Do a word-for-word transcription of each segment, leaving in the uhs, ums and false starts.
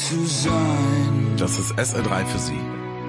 zu sein. Das ist S R drei für Sie.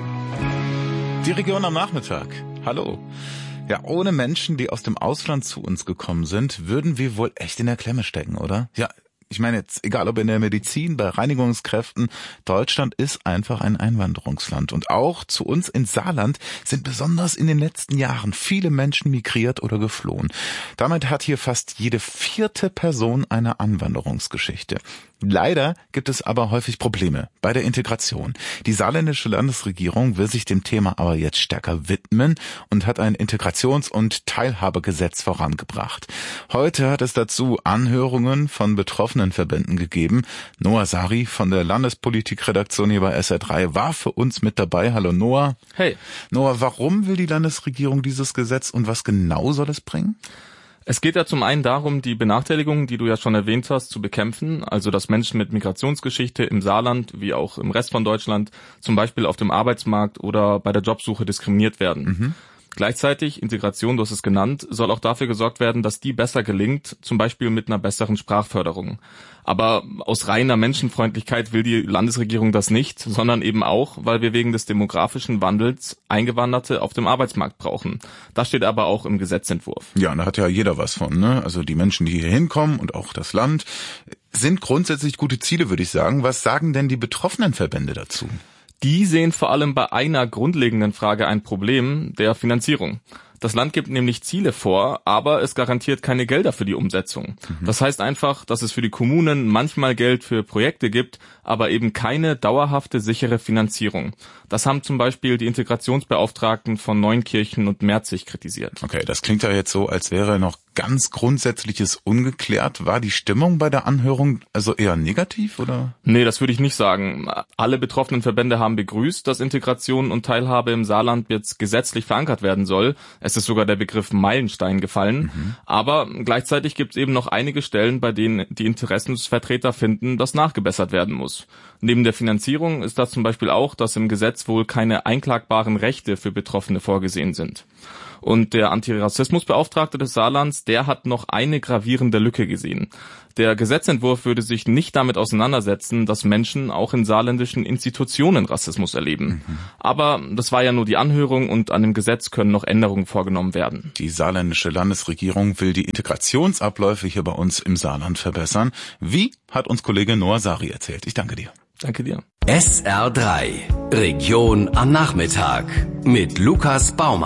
Die Region am Nachmittag. Hallo. Ja, ohne Menschen, die aus dem Ausland zu uns gekommen sind, würden wir wohl echt in der Klemme stecken, oder? Ja, ich meine jetzt, egal ob in der Medizin, bei Reinigungskräften, Deutschland ist einfach ein Einwanderungsland. Und auch zu uns in Saarland sind besonders in den letzten Jahren viele Menschen migriert oder geflohen. Damit hat hier fast jede vierte Person eine Anwanderungsgeschichte. Leider gibt es aber häufig Probleme bei der Integration. Die saarländische Landesregierung will sich dem Thema aber jetzt stärker widmen und hat ein Integrations- und Teilhabegesetz vorangebracht. Heute hat es dazu Anhörungen von betroffenen Verbänden gegeben. Noah Sari von der Landespolitikredaktion hier bei S R drei war für uns mit dabei. Hallo Noah. Hey. Noah, warum will die Landesregierung dieses Gesetz und was genau soll es bringen? Es geht ja zum einen darum, die Benachteiligungen, die du ja schon erwähnt hast, zu bekämpfen. Also dass Menschen mit Migrationsgeschichte im Saarland wie auch im Rest von Deutschland zum Beispiel auf dem Arbeitsmarkt oder bei der Jobsuche diskriminiert werden. Mhm. Gleichzeitig, Integration, du hast es genannt, soll auch dafür gesorgt werden, dass die besser gelingt, zum Beispiel mit einer besseren Sprachförderung. Aber aus reiner Menschenfreundlichkeit will die Landesregierung das nicht, sondern eben auch, weil wir wegen des demografischen Wandels Eingewanderte auf dem Arbeitsmarkt brauchen. Das steht aber auch im Gesetzentwurf. Ja, da hat ja jeder was von, ne? Also die Menschen, die hier hinkommen und auch das Land, sind grundsätzlich gute Ziele, würde ich sagen. Was sagen denn die betroffenen Verbände dazu? Die sehen vor allem bei einer grundlegenden Frage ein Problem, der Finanzierung. Das Land gibt nämlich Ziele vor, aber es garantiert keine Gelder für die Umsetzung. Mhm. Das heißt einfach, dass es für die Kommunen manchmal Geld für Projekte gibt, aber eben keine dauerhafte, sichere Finanzierung. Das haben zum Beispiel die Integrationsbeauftragten von Neunkirchen und Merzig kritisiert. Okay, das klingt ja jetzt so, als wäre noch ganz Grundsätzliches ungeklärt. War die Stimmung bei der Anhörung also eher negativ, oder? Nee, das würde ich nicht sagen. Alle betroffenen Verbände haben begrüßt, dass Integration und Teilhabe im Saarland jetzt gesetzlich verankert werden soll. Es ist sogar der Begriff Meilenstein gefallen. Mhm. Aber gleichzeitig gibt es eben noch einige Stellen, bei denen die Interessensvertreter finden, dass nachgebessert werden muss. Neben der Finanzierung ist das zum Beispiel auch, dass im Gesetz wohl keine einklagbaren Rechte für Betroffene vorgesehen sind. Und der Antirassismusbeauftragte des Saarlands, der hat noch eine gravierende Lücke gesehen. Der Gesetzentwurf würde sich nicht damit auseinandersetzen, dass Menschen auch in saarländischen Institutionen Rassismus erleben. Mhm. Aber das war ja nur die Anhörung und an dem Gesetz können noch Änderungen vorgenommen werden. Die saarländische Landesregierung will die Integrationsabläufe hier bei uns im Saarland verbessern. Wie, hat uns Kollege Noah Sari erzählt. Ich danke dir. Danke dir. S R drei, Region am Nachmittag mit Lukas Baumann.